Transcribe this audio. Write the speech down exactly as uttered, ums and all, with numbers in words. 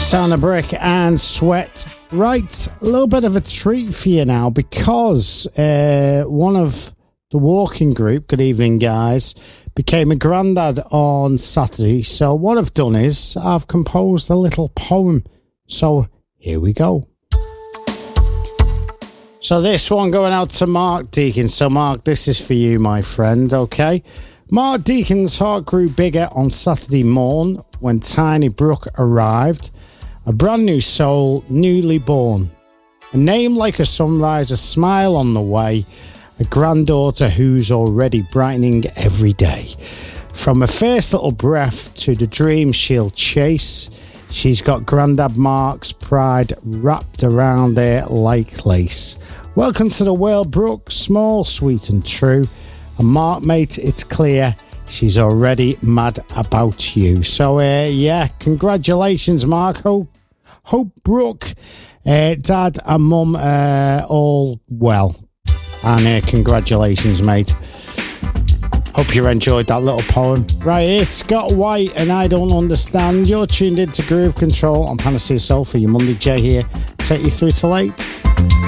Sound of Brick and Sweat. Right, a little bit of a treat for you now because uh, one of the walking group, good evening guys, became a granddad on Saturday. So what I've done is I've composed a little poem. So here we go. So this one going out to Mark Deacon. So Mark, this is for you, my friend, okay? Mark Deacon's heart grew bigger on Saturday morn when Tiny Brooke arrived. A brand new soul, newly born. A name like a sunrise, a smile on the way. A granddaughter who's already brightening every day. From her first little breath to the dream she'll chase, she's got Grandad Mark's pride wrapped around her like lace. Welcome to the world, Brooke, small, sweet and true. And Mark, mate, it's clear she's already mad about you. So, uh, yeah, congratulations, Mark. Hope, hope Brooke, uh, Dad and Mum uh, all well. And uh, congratulations, mate. Hope you enjoyed that little poem. Right, here's Scott White and I Don't Understand. You're tuned into Groove Control on Panacea Soul for your Monday J here. Take you through till eight.